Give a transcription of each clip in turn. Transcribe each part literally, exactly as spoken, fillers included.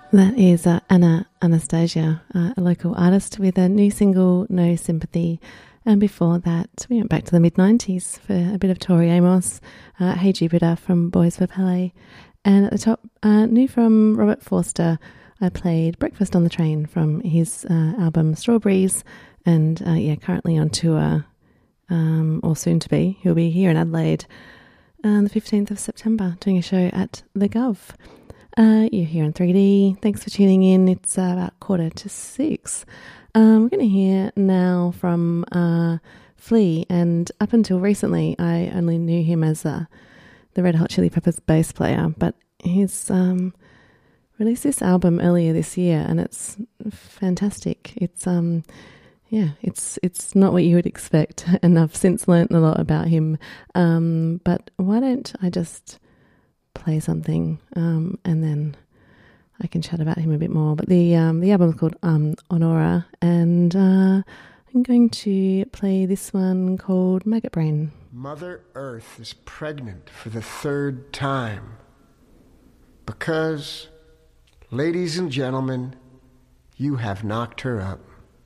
That is uh, Anna Anastasia, uh, a local artist with a new single, No Sympathy. And before that, we went back to the mid nineties for a bit of Tori Amos, uh, Hey Jupiter from Boys for Palais. And at the top, uh, new from Robert Forster, I played Breakfast on the Train from his uh, album Strawberries. And uh, yeah, currently on tour, um, or soon to be. He'll be here in Adelaide on the fifteenth of September doing a show at The Gov. Uh, you're here in three D. Thanks for tuning in. It's uh, about quarter to six. Um, we're going to hear now from uh, Flea, and up until recently, I only knew him as uh, the Red Hot Chili Peppers bass player, but he's um, released this album earlier this year, and it's fantastic. It's um, yeah, it's it's not what you would expect, and I've since learnt a lot about him. Um, but why don't I just play something, um, and then I can chat about him a bit more. But the um, the album's called um, Honora, and uh, I'm going to play this one called Maggot Brain. Mother Earth is pregnant for the third time because, ladies and gentlemen, you have knocked her up.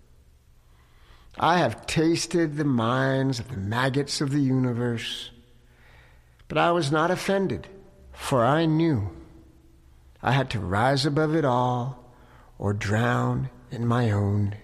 I have tasted the minds of the maggots of the universe, but I was not offended. For I knew I had to rise above it all or drown in my own